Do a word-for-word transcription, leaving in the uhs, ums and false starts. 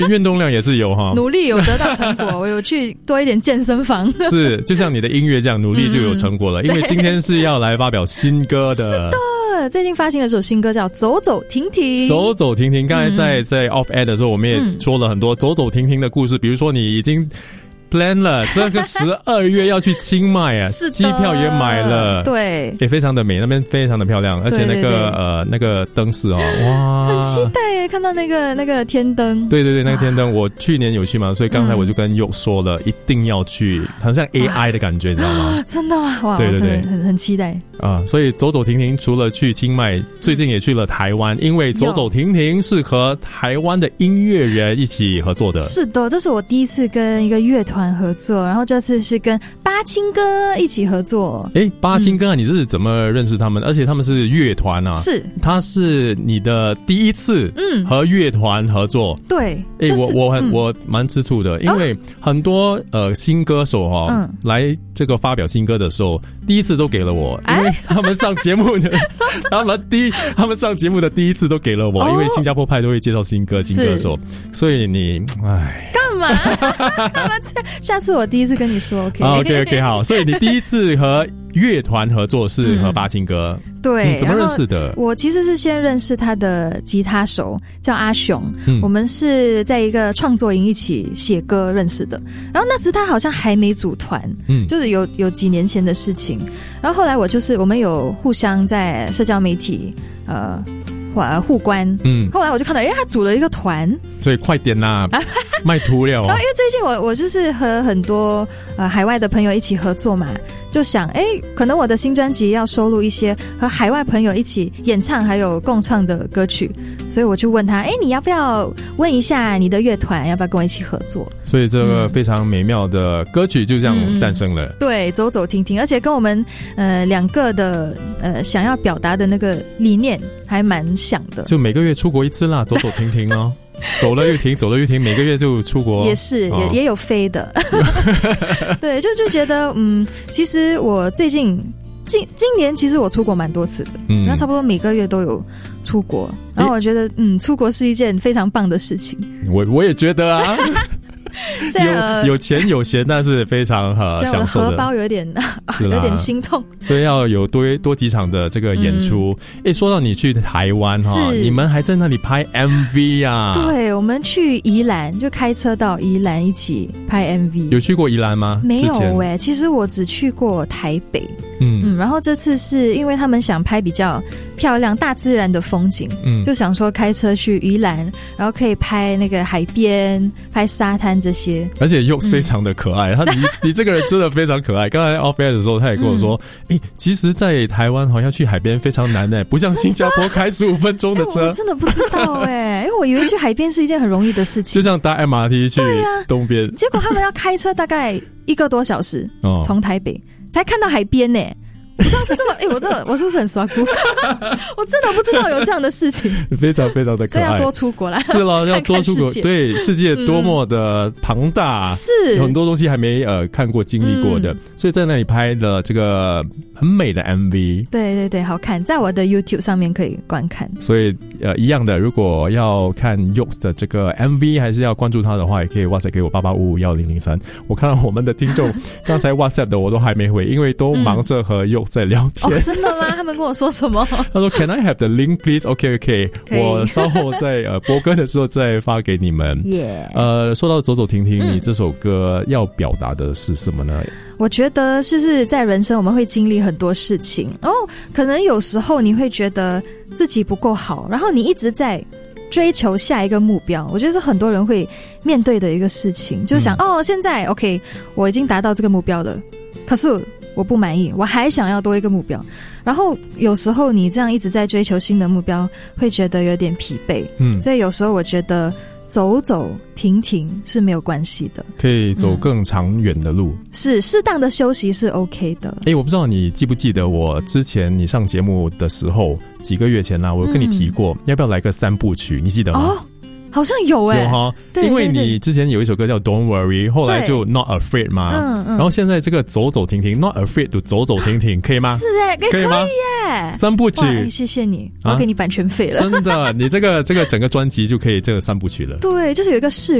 运动量也是有哈， 努力有得到成果，我有去多一点健身房。 是，就像你的音乐这样，努力就有成果了。嗯、因为今天是要来发表新歌的。 是的，最近发行的这首新歌叫《走走停停》。 走走停停，刚才在、嗯、在 off air 的时候，我们也说了很多走走停停的故事，比如说你已经plan 了这个十二月要去清迈啊，机票也买了， 对， 也非常的美，那边非常的漂亮，而且那个对对对呃那个灯饰哦，哇， 很期待耶，看到那个那个天灯， 对对对，那个天灯，我去年有去嘛，所以刚才我就跟佑说了，嗯、一定要去，好像 A I 的感觉，你知道吗？ 真的吗？哇， 对对对， 真的很很期待啊！所以走走停停，除了去清迈，最近也去了台湾，因为走走停停是和台湾的音乐人一起合作的。 是的，这是我第一次跟一个乐团合作，然后这次是跟八青哥一起合作。 哎，八青哥、啊，你是怎么认识他们？而且他们是乐团啊， 是， 他是你的第一次嗯和乐团合作。 嗯、对， 哎，我我很、嗯、我蛮吃醋的，因为很多、啊、呃新歌手哈、哦嗯，来这个发表新歌的时候，第一次都给了我，因为他们上节目的，他们第一他们上节目的第一次都给了我，哦、因为新加坡派都会介绍新歌新歌手，所以你哎。 干嘛？下次我第一次跟你说 ，OK？ OK OK 好，所以你第一次和乐团合作是和八青哥， 嗯、对、 嗯，怎么认识的？ 我其实是先认识他的吉他手叫阿雄、嗯，我们是在一个创作营一起写歌认识的。然后那时他好像还没组团，嗯，就是有有几年前的事情。然后后来我就是我们有互相在社交媒体呃。互关，嗯，后来我就看到，哎，他组了一个团， 所以快点啦，卖图了、哦。 然后因为最近我我就是和很多呃海外的朋友一起合作嘛，就想，哎，可能我的新专辑要收录一些和海外朋友一起演唱还有共唱的歌曲，所以我就问他，哎，你要不要问一下你的乐团要不要跟我一起合作？ 所以这个非常美妙的歌曲就这样诞生了。嗯、 对，走走停停，而且跟我们呃两个的呃想要表达的那个理念还蛮想的， 就每个月出国一次啦，走走停停哦，走了又停，走了又停，每个月就出国， 也是、哦、也也有飞的，对，就就觉得嗯，其实我最近今今年其实我出国蛮多次的，嗯，然后差不多每个月都有出国，然后我觉得嗯，出国是一件非常棒的事情， 我我也觉得啊。 有有钱有闲，但是非常呃享受的， 荷包有点有点心痛， 所以要有多多几场的这个演出。哎、嗯，说到你去台湾哈，你们还在那里拍 M V 啊？ 对，我们去宜兰，就开车到宜兰一起拍 M V。 有去过宜兰吗？ 没有哎、欸，其实我只去过台北。嗯嗯，然后这次是因为他们想拍比较漂亮大自然的风景，嗯，就想说开车去宜兰，然后可以拍那个海边、拍沙滩这些。 而且又非常的可爱，嗯、他你你这个人真的非常可爱。刚才 off air 的时候，他也跟我说，哎、嗯欸，其实，在台湾好像去海边非常难哎，不像新加坡开十五分钟的车。 欸、我真的不知道哎，因为我以为去海边是一件很容易的事情， 就像搭 M R T 去东边、啊， 结果他们要开车大概一个多小时，哦，从台北。才看到海边呢、欸，不知道是这么，哎、欸，我真的，我是不是很刷酷？我真的不知道有这样的事情， 非常非常的可爱。 所以要多出国啦， 是了，要多出国。对，世界多么的庞大， 是、 嗯、有很多东西还没呃看过、经历过的、嗯，所以在那里拍了这个很美的 M V。对对对，好看，在我的 YouTube 上面可以观看。 所以呃，一样的，如果要看 Yoks 的这个 M V， 还是要关注他的话，也可以 WhatsApp 给我八八五五一零零三。我看到我们的听众刚才 WhatsApp 的我都还没回，因为都忙着和 Yoks 在聊天。 哦，真的吗？他们跟我说什么？ 他说 Can I have the link please? OK OK， 我稍后在呃播歌的时候再发给你们。 耶、yeah. 呃，说到走走停停、嗯，你这首歌要表达的是什么呢？ 我觉得就是在人生我们会经历很多事情，然后可能有时候你会觉得自己不够好，然后你一直在追求下一个目标，我觉得是很多人会面对的一个事情，就是想、嗯、哦，现在 OK 我已经达到这个目标了，可是我不满意，我还想要多一个目标，然后有时候你这样一直在追求新的目标会觉得有点疲惫，嗯，所以有时候我觉得走走停停是没有关系的， 可以走更长远的路、嗯、 是适当的休息是 OK 的。 诶，我不知道你记不记得我之前你上节目的时候几个月前啦、啊，我跟你提过、嗯、要不要来个三部曲，你记得吗？ 哦， 好像有诶、欸， 有哈，因为你之前有一首歌叫 Don't Worry， 后来就 Not Afraid 嘛，嗯嗯，然后现在这个走走停停 Not Afraid 就走走停停，可以吗？ 是诶、欸，可以吗？可以耶， 三部曲， 欸、谢谢你，我要给你版权费了， 啊、真的，你这个这个整个专辑就可以这个三部曲了， 对，就是有一个视